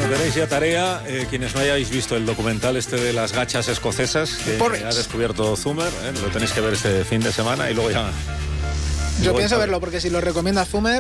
Tenéis ya tarea, quienes no hayáis visto el documental este de las gachas escocesas que ha descubierto Zumer, lo tenéis que ver este fin de semana y luego ya... Yo pienso verlo, porque si lo recomienda Zumer...